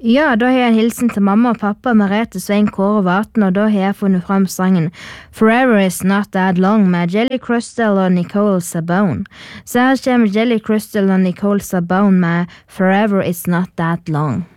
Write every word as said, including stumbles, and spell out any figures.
Ja, da har jeg en hilsen til mamma og pappa, Merete, Svein, Kåre og Vaten, og da har jeg funnet frem sangen Forever Is Not That Long med Jelly Crystal og Nicole Sabone. Så her kommer Jelly Crystal og Nicole Sabone med Forever Is Not That Long.